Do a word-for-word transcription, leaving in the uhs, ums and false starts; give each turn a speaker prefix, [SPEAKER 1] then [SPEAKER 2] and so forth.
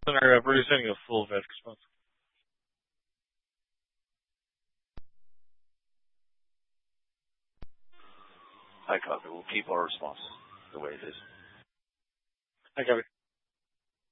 [SPEAKER 1] Or, uh, we're sending a full vet response.
[SPEAKER 2] I copy. We'll keep our response the way it is.
[SPEAKER 1] I copy.